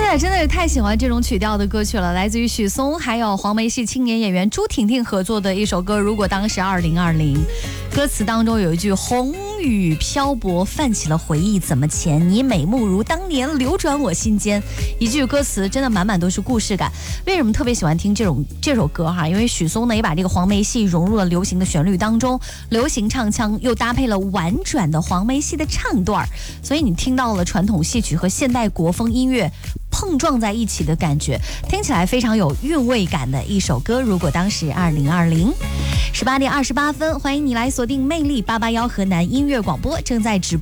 呀，真的是太喜欢这种曲调的歌曲了，来自于许嵩还有黄梅戏青年演员朱婷婷合作的一首歌《如果当时2020》。歌词当中有一句红雨漂泊泛起了回忆怎么填，你美目如当年流转我心间，一句歌词真的满满都是故事感。为什么特别喜欢听这首歌哈？因为许嵩呢也把这个黄梅戏融入了流行的旋律当中，流行唱腔又搭配了婉转的黄梅戏的唱段，所以你听到了传统戏曲和现代国风音乐碰撞在一起的感觉，听起来非常有韵味感的一首歌。如果当时2020，18点28分，欢迎你来锁定魅力881河南音乐广播，正在直播。